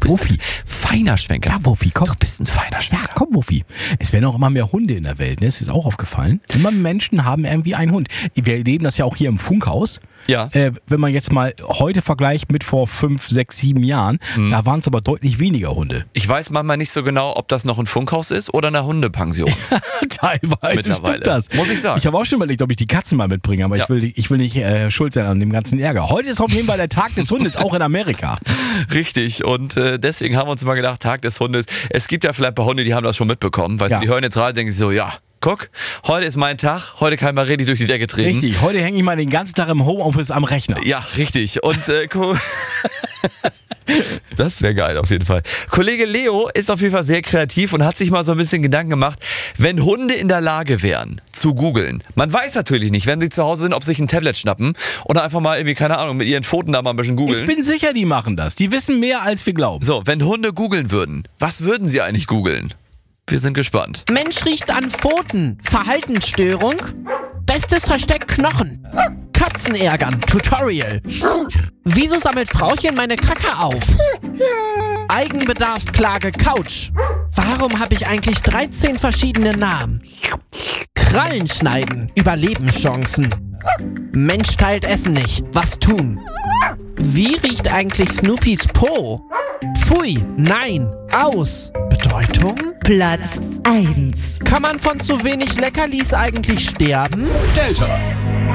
Wuffi. Feiner Schwenker. Ja, Wuffi, komm. Du bist ein feiner Schwenker. Ja, komm, Wuffi. Es werden auch immer mehr Hunde in der Welt, ne? Das ist auch aufgefallen. Immer mehr Menschen haben irgendwie einen Hund. Wir erleben das ja auch hier im Funkhaus. Ja. Wenn man jetzt mal heute vergleicht mit vor 5, 6, 7 Jahren, da waren es aber deutlich weniger Hunde. Ich weiß manchmal nicht so genau, ob das noch ein Funkhaus ist oder eine Hundepension. Teilweise Mittlerweile. stimmt das. Muss ich sagen. Ich habe auch schon überlegt, ob ich die Katzen mal mitbringe, aber Ja. ich will nicht schuld sein an dem ganzen Ärger. Heute ist auf jeden Fall der Tag des Hundes, auch in Amerika. Richtig, und deswegen haben wir uns mal gedacht, Tag des Hundes. Es gibt ja vielleicht ein paar Hunde, die haben das schon mitbekommen. Weißt Ja. du, die hören jetzt rein und denken sich so, ja, guck, heute ist mein Tag, heute kann ich mal richtig durch die Decke treten. Richtig, heute hänge ich mal den ganzen Tag im Homeoffice am Rechner. Ja, richtig. Und das wäre geil auf jeden Fall. Kollege Leo ist auf jeden Fall sehr kreativ und hat sich mal so ein bisschen Gedanken gemacht, wenn Hunde in der Lage wären, zu googeln. Man weiß natürlich nicht, wenn sie zu Hause sind, ob sie sich ein Tablet schnappen oder einfach mal irgendwie, keine Ahnung, mit ihren Pfoten da mal ein bisschen googeln. Ich bin sicher, die machen das. Die wissen mehr, als wir glauben. So, wenn Hunde googeln würden, was würden sie eigentlich googeln? Wir sind gespannt. Mensch riecht an Pfoten. Verhaltensstörung. Bestes Versteck Knochen. Katzen ärgern. Tutorial. Wieso sammelt Frauchen meine Kacke auf? Eigenbedarfsklage Couch. Warum habe ich eigentlich 13 verschiedene Namen? Krallen schneiden. Überlebenschancen. Mensch teilt Essen nicht. Was tun? Wie riecht eigentlich Snoopys Po? Pfui. Nein. Aus. Bedeutung? Platz 1. Kann man von zu wenig Leckerlis eigentlich sterben? Delta.